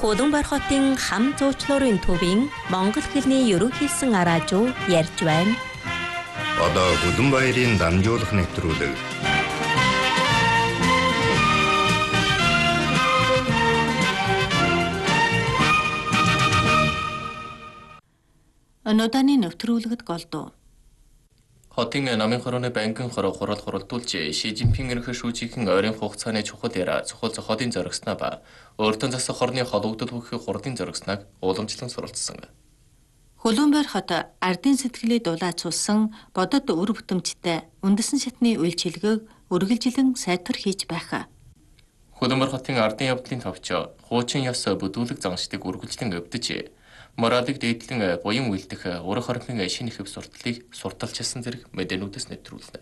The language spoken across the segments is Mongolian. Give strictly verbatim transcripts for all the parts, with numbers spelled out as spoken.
Улаанбаатар хотын хам зуучлалын төвийн монгол хэлний ерөнхийлсөн араажуу ярьж байна. Одоо Улаанбаатарын дамжуулах нэвтрүүлэг. Өнөөдрийн нэвтрүүлэгт голдуу. Хотын намын хорооны банкын хороо хурал хуралдуулж Ши Жинпин ерөнхий шүүжийнхэн ойрын хугацааны чухал яриа чухал зохиолын зоригснаа ба өөртөө засах хорны холбогдол бүхий хурдын зоригсныг уламжлан суралцсан. Улаанбаатар хот ардын сэтгэлийг дулаацуулсан бодод үр бүтэмжтэй үндэсний шатны үйлчилгээг үргэлжилэн сайтар хийж байх. Улаанбаатар хотын ардын явдлын товч хуучин ёс бүдүүлэг заншдыг үргэлжлэн өвдөж моралыг дээдлэн буян үйлдэх урах хорнын шинэ хэв сурталыг сурталчилсан зэрэг мэдээнүүдээс нэвтрүүлнэ.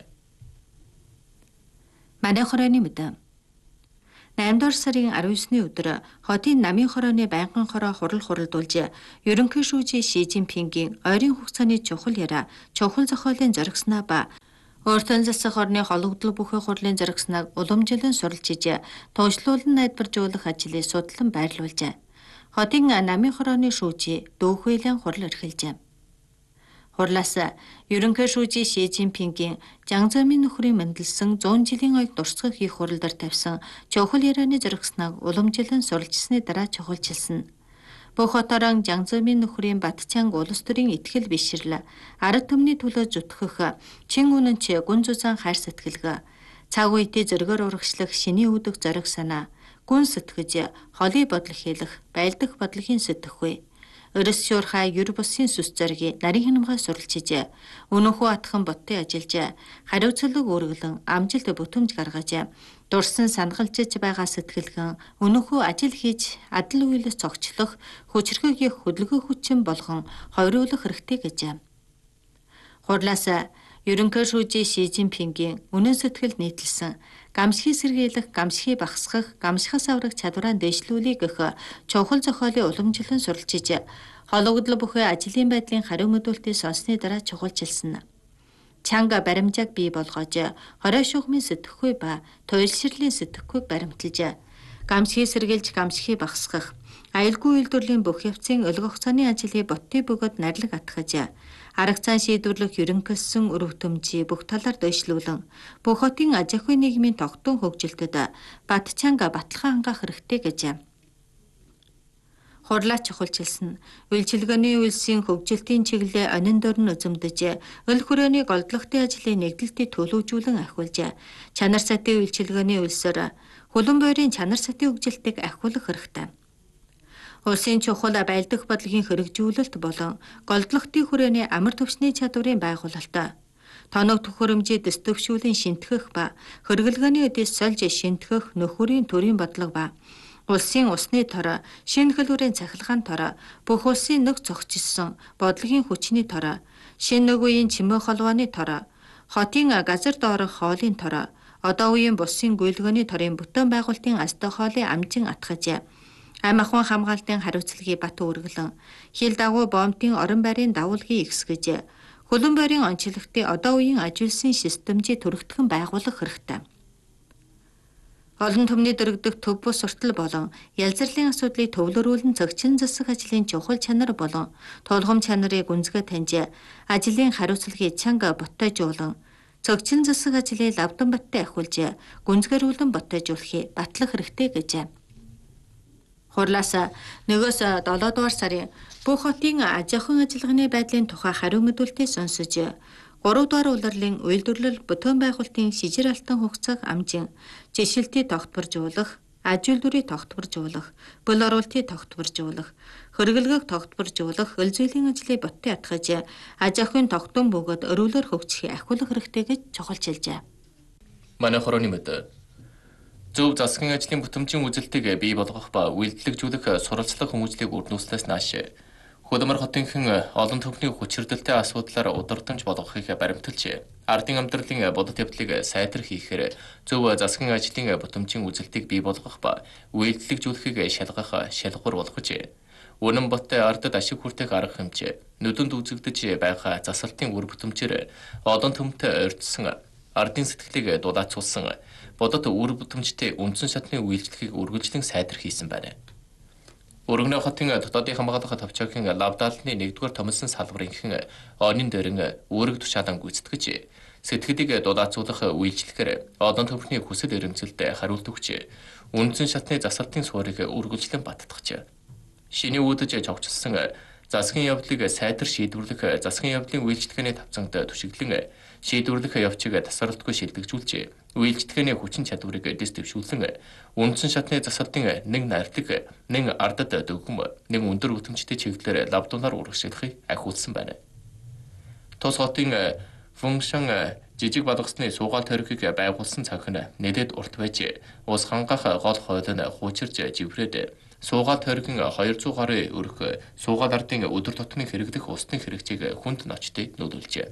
Манай хорооны мэдээ. наймдугаар сарын араван есний өдөр хотын намын хорооны байнгын хороо хурал хуралдуулж ерөнхий шүүжийн Ши Жинпингийн ойрын хугацааны чухал яриа чухал зохиолын зоригснаа ба өөртөө засах хорны холбогдол бүхий хурлын зоригсныг уламжлан суралцж туушлуулан найдваржуулах ажлыг судлан байрлуулжээ. Хотын намын хорооны шүүжий дүүхвэйлэн хурал эрхэлжээ. Хурлаас ерөнхий шүүжийн Ши Жинпингийн Жангзомын нөхрийн мэндэлсэн зуун жилийн ойг дурсгал хийх хуралдар тавьсан чухал ярианы зоригсныг уламжлан суралцсны дараа чухалчилсан. Бүх хотоор Жангзомын нөхрийн Батчанг улс төрийн итгэл бишрэл арга түмний төлөө зүтгэх чин үнэнч гүн зузаан хайр сэтгэлгээ цаг үеийн зөргөөр урагшлах шиний үүдэг зориг санаа гүн сэтгэж холий бодлого хийлэх байлдах бодлогын сэтгэхгүй өрөс шуурхай юр бусын сүс зоргийг нарийн хямгаа суралцж өнөөхөө атхан боттын ажиллаж хариуцлага үүргэлэн амжилт бүтэмж гаргаж дурсан сангалжиж байгаа сэтгэлгэн өнөөхөө ажил хийж адал үйлс цогцлох хүчрхэг хөдөлгөөн хүчин болгон хойруулах хэрэгтэй гэж. Хурлаас ерөнхий шүүжийн Ши Жинпингийн үнэн сэтгэл нийтэлсэн гамшигыг сэргийлэх, гамшигыг багасгах, гамшихаас аврах чадвараа дээшлүүлэх гэх чухал зохиолын уламжлан суралцж холбогдол бүхий ажлын байдлын хариу мэдүүлэлтийг сонссны дараа чухалчилсан. Чанга баримжааг бий болгож хорой шугамын сэтгэхгүй ба туйлширлын сэтгэхүйг баримталж гамшигыг сэргийлж гамшигыг багасгах аюулгүй үйлдвэрлэлийн бүх явцын өлгөх хугацааны ажлыг боттын бөгөөд найрлаг атгаж арга зан шийдвэрлэх ерөнхийлсөн үр бүтэмжийг бүх талаар дэвшлүүлэн бүх хотын аж ахуйн нийгмийн тогтун хөгжилтэд Батчанга баталгаа хангах хэрэгтэй гэж. Хурлаа чухалчилсан үйлчилгээний үйлсийн хөгжилтийн чиглэлээ онин дөрн үзэмдэж өл хүрээний голдлогтын ажлыг нэгдэлтийг төлөвжүүлэн ахиулж чанар сатын үйлчилгээний үйлсээр Улаанбаатарын чанар сатын хөгжилтийг ахиулах хэрэгтэй. Улсын чухал байлдах бодлогын хэрэгжүүлэлт болон голдлогтын хүрээний амар түвшний чадварын байгуулалт, тоног төхөөрөмжийг дэвтөвшүүлэн шинтгэх ба хэрэглгээний үдээс сольж шинтгэх нөхөрийн төрийн бодлого ба улсын усны тор, шинэ хөлбөрийн цахилгаан тор, бүх улсын нэг зохицсон бодлогын хүчний тор, шинэ нэг үеийн чимээ холбооны тор, хотын газар доорох хоолын тор, одоо үеийн бусын гүйлгээний торын бүтээн байгуулалтын астай хоолыг амжин атгаж ам ахуйн хамгаалтын хариуцлагыг бат үргэлэн хил дагуу бомтын орон байрын давуулгыг ихсгэж Улаанбаатарын онцлогтын одоо үеийн ажилсан системжийг төрөгдгөн байгуулах хэрэгтэй. Олон түмний дөрөгдөх төв бус суртал болон ялзарлын асуудлыг төвлөрүүлэн зохичин засах ажлын чухал чанар болон тулгам чанарыг гүнзгий таньж ажлын хариуцлагыг чанга ботойжуулан зохичин засах ажлыг лавдан баттай ахиулж гүнзгэрүүлэн ботойжуулахыг батлах хэрэгтэй гэж. Хурлаас нөгөөс долоодугаар сарын бүх хотын аж ахуйн ажиллагааны байдлын тухай хариу мэдүүлэлтийг сонсож гурав дугаар улирлын үйлдвэрлэл бүтээн байгуулалтын шижир алтан хугацааг амжин жишэлтийг тогтворжуулах, аж үйлдвэрийг тогтворжуулах, бул оруулалтыг тогтворжуулах, хөргөлгөөг тогтворжуулах, өл зүйлийн ажлыг боттын атгаж аж ахуйн тогтун бөгөөд өрөвлөөр хөгжихийг ахиулах хэрэгтэй гэж чухалчилжээ. Манай хорооны мэдээ. Зөв засгийн ажлын бүтэмжийн үзэлтийг бий болгох ба үйлдэлжүүлэх суралцлага хүмүүжлийг үрднүүлснээс нааш Улаанбаатар хотынхан олон төвхний хүчирдэлтэй асуудлаар удирдамж болгохыг баримталж ардын амьдралын бодит явдлыг сайтар хийхээр зөв засгийн ажлын бүтэмжийн үзэлтийг бий болгох ба үйлдэлжүүлэхийг шалгах шалгуур болгож үнэн боттой ардад ашиг хүртэх арга хэмжээ нүдэнд үзэгдэж байгаа засалтын үр бүтэмжээр олон төмтэй ойртсон ардын сэтгэлийг дулаацуулсан бодот үр бүтэмжтэй үндсэн шатны үйлчлэгийг үргэлжлэн сайдар хийсэн байна. Өргөнөө хотын дотоодын хамгаалах товчоогийн лавдаалны нэгдүгээр томилсон салбарын онын дээрэн үүрэг тушаалан гүйцэтгэж сэтгэлийг дулаацуулах үйлчлэгээр одон төвхний хүсэл эрмэлзэлд хариулт өгч үндсэн шатны засалтын суурийг үргэлжлэн баттгаж шиний үүдэж жогчлсон засгийн явдлыг сайтар шийдвэрлэх засгийн явдлын үйлчлэгээний тавцангад түшиглэн шийдвэрлэх явцыг тасралтгүй шилдэгжүүлж үйлчлэгээний хүчин чадварыг дэс дэвшүүлэн үндсэн шатны засалтын нэг найрлаг, нэг ардад дөгөм, нэг өндөр өвтөмжтэй чиглэлээр лавдуунаар урагшилахыг ахиулсан байна. Тус хотын функшн жижиг балгасны суугаал тойргийг байгуулсан цаг нь нэлээд урт байж ус хангах гол хууль нь хуучирж живрээд суугаал тойргийн двести гаруй өрх суугаал ардын өдөр тутмын хэрэглэх усны хэрэгцээг хүнд ноцтой нөлөөлжээ.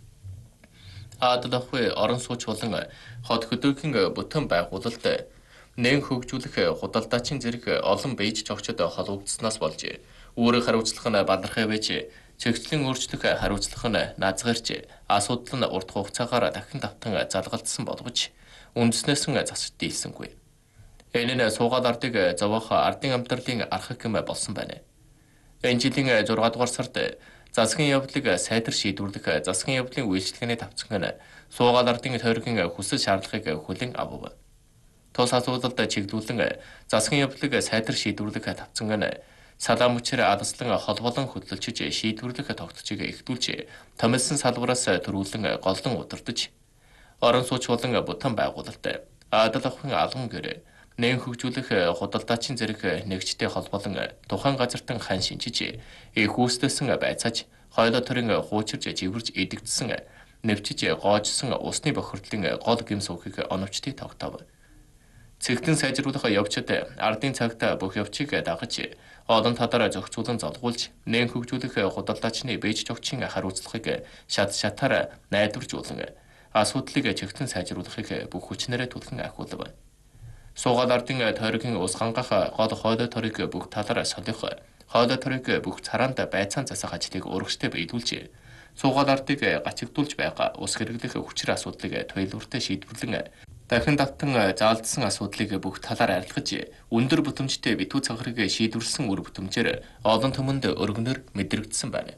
Аадлаггүй орон сууч болон хот хөдөөгийн бүтэн байгуулалт нэн хөгжүүлэх худалдаачийн зэрэг олон бийж жогчдод холбогдсноос болж үүрэг хариуцлах нь бадархай байж чигтлийн өөрчлөх хариуцлах нь наазгарч асуудал нь урт хугацаагаар дахин давтан залгалдсан боловч үндэснээс нь засаж дийлсэнгүй. Энэ нь суугаал ардыг зовоох ардын амьдралын архаг юм болсон байна. Энэ жилийн зургаал дугаар сард засгийн явдлыг сайтар шийдвэрлэх засгийн явдлын үйлчлэгээний тавцанг нь суугаал ардын тойргийн хүсэл шаардлагыг хүлээн авав. Тус асуудалд чиглүүлэн засгийн явдлыг сайтар шийдвэрлэх тавцанг нь салаам хүчээр алслан холбоолон хөдөлж шийдвэрлэх тогтцыг эхлүүлж томилсон салбараас төрүүлэн голдон удирдах орон сууч болон бүтэн байгуулалт аадлагын алган гэр нэн хөгжүүлэх худалдаачийн зэрэг нэгжтэй холбоолон тухайн газартан хан шинжиж их үүсдэсэн байцааж хойлоо төрийн хуучирж живэрж идэгдсэн нэвчиж гоожсон усны бохирдлын гол гэм сүүхийг оновчтыг тогтоов. Цэгтэн сайжруулах явцад ардын цагт бүх явцыг дагаж олон талаараа зохицуулан золгуулж нэн хөгжүүлэх худалдаачны бийж жогчийн хариуцлагыг шат шатаар найдваржуулан асуудлыг чигтэн сайжруулахыг бүх хүчнээрээ түлхэн ахиулав. Суугаал ардын тойргийн ус хангах гол хойлоо төрийг бүх талаараа солих, хойлоо төрийг бүх цараанд байцаан засах ажлыг урагштай биелүүлж, суугаал ардыг гачигдуулж байгаа ус хэрэглэх хүчээр асуудлыг туйлууртай шийдвэрлэн дахин давтан заалдсан асуудлыг бүх талаар арилгаж, өндөр бүтэмжтэй битүү цагрыг шийдвэрлсэн үр бүтэмжээр олон түмэнд өргөнөөр мэдрэгдсэн байна.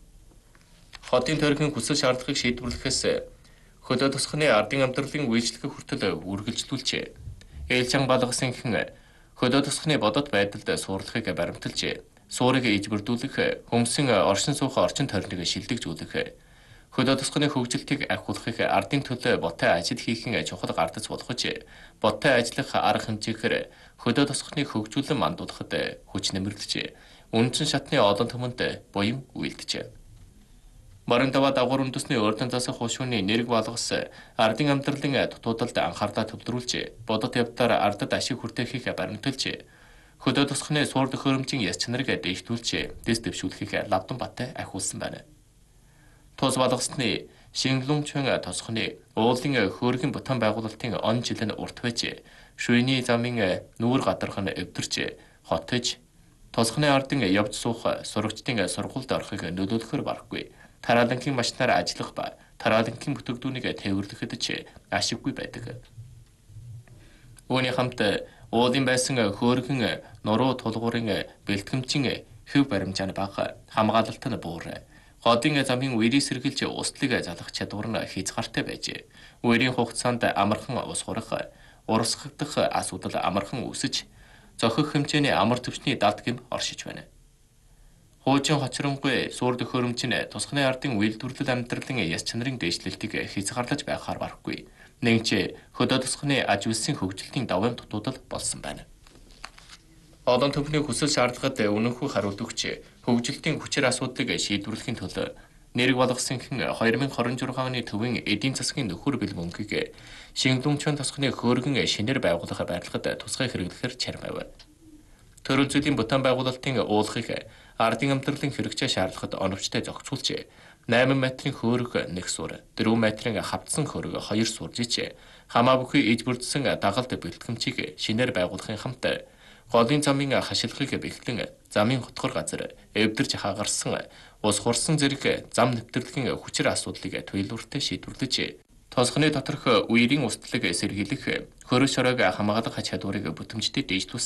Хотын тойргийн хүсэл шаардлагыг шийдвэрлэхээс хөдөө тосхны ардын амьдралын үйлчлэгээ хүртэл үргэлжлүүлж, ээлжин балгасын хэн хөдөө тосхны бодот байдалд суурлахыг баримталж, суурийг ижбэрдүүлэх, хөмсөн оршин суух орчин тойрныг шилдэгжүүлэх, хөдөө тосхны хөгжилтийг ахиулахыг ардын төлөө ботой ажил хийхэн чухал гардац болгож, ботой ажиллах арга хэмжээгээр хөдөө тосхны хөгжүүлэн мандуулахад хүч нэмэрлэж, үндсэн шатны олон түмэнд буян үйлдэж. Марантава дагвар үндэсний урдан засах хушууны нэрэг балгас ардын амьдралын дутуудалд анхаарлаа төвлөрүүлж, бодот явдаар ардад ашиг хүртэхийг баримталж, хөдөө тосхны суур төхөөрөмжийн яс чанарыг дэвшүүлж, дэс дэвшүүлэхийг Лавдан Баттай ахиулсан байна. Тус балгасны Шинглүнчэн тосхны уулын хөөргийн бүтэн байгуулалтын он жил нь урт байж, шүйний замын нүүр гадарх нь эвдэрч, хотж, тосхны ардын явж суух сурагчдын сургуульд орохыг нөлөөлөхөр барахгүй. Тараалангийн машинаар ажиллах ба тараалангийн бүтээгдүүнийг тээвэрлэхэд ч ашиггүй байдаг. Үүний хамт уулын байсан хөөргөн нуруу тулгуурын бэлтгэмжийн хэв баримжааны бага хамгаалалт нь буур. Годын замын үерийг сэргийлж услыг залгах чадвар нь хязгаартай байж, үерийн хугацаанд амархан ус хурах, урсгагдах асуудал амархан үүсэж, зохих хэмжээний амар төвчний далд гэм оршиж байна. Хуучин хоцронгүй суур төхөөрөмж нь тусганы ардын үйлдвэрлэл амьдралын яс чанарын дэвшлэлтийг хязгаарлаж байхаар барахгүй. Нэгч хөдөө тусганы аж үйлсийн хөгжилтийн даваам дутуудал болсон байна. Олон түвшний хүсэл шаардлагад үнэнхүү хариулт өгч, хөгжилтийн хүчээр асуудлыг шийдвэрлэхийн төлөө нэрэг болгосон хэн две тысячи двадцать шесть оны төвийн эдийн засгийн нөхөр бэлгүнгийг Шинглүнчэн тосхны хөөргөн шинээр байгуулах байрлагад тусгай хэрэглэхээр чармав. Төрөл зүйлийн бүтэн байгуулалтын уулахыг ардын амьдралын хэрэгцээ шаардлагад оновчтой зохицуулж, eight метрийн хөөрг нэг суур, four метрийн хавцсан хөөрг two суур жиж, хамаа бүхий иж бүрдсэн дагалд бэлтгэмжийг шинээр байгуулахын хамт голын замын хашилгыг бэхлэн замын хотгор газар эвдэрч хагарсан ус хурсан зэрэг зам нэвтрүүлгийн хүчээр асуудлыг туйлууртай шийдвэрлэж, тосхны доторх үерийн устдалыг сэргийлэх хөрөг шороог хамгаалах чадварыг бүтэмжтэй дэвшлүүлсэн